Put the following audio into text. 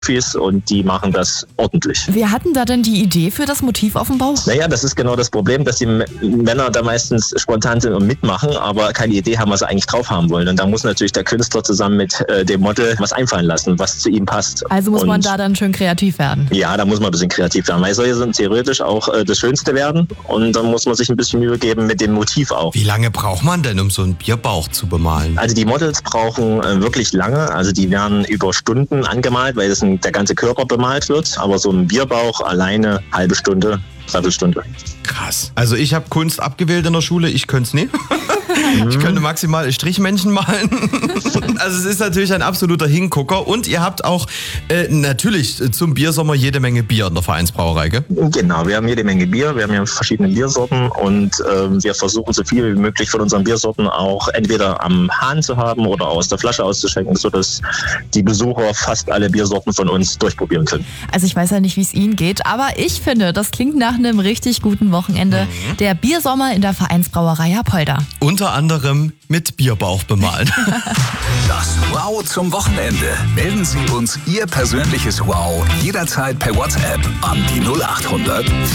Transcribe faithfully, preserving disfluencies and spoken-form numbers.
Profis und die machen das ordentlich. Wer hat denn da denn die Idee für das Motiv auf dem Bauch? Naja, das ist genau das Problem, dass die M- Männer da meistens spontan sind und mitmachen, aber keine Idee haben, was sie eigentlich drauf haben wollen. Und da muss natürlich der Künstler zusammen mit äh, dem Model was einfallen lassen, was zu ihm passt. Also muss und man da dann schön kreativ werden. Ja, da muss man ein bisschen kreativ werden, weil solche sind theoretisch auch äh, das Schönste werden und dann muss man sich ein bisschen Mühe geben mit dem Motiv auch. Wie lange braucht man denn, um so einen Bierbauch zu bemalen? Also die Models brauchen äh, wirklich lange, also die werden über Stunden angemalt, weil das ein, der ganze Körper bemalt wird, aber so ein Bierbauch alleine halbe Stunde, dreiviertel Stunde. Krass. Also ich habe Kunst abgewählt in der Schule, ich könnte es nicht. Ich könnte maximal Strichmännchen malen. Also es ist natürlich ein absoluter Hingucker. Und ihr habt auch äh, natürlich zum Biersommer jede Menge Bier in der Vereinsbrauerei, gell? Genau, wir haben jede Menge Bier, wir haben ja verschiedene Biersorten und ähm, wir versuchen so viel wie möglich von unseren Biersorten auch entweder am Hahn zu haben oder aus der Flasche auszuschenken, sodass die Besucher fast alle Biersorten von uns durchprobieren können. Also ich weiß ja nicht, wie es Ihnen geht, aber ich finde, das klingt nach einem richtig guten Wochenende. Mhm. Der Biersommer in der Vereinsbrauerei Apolda. Unter anderem mit Bierbauch bemalen. Das Wow zum Wochenende. Melden Sie uns Ihr persönliches Wow jederzeit per WhatsApp an die null acht hundert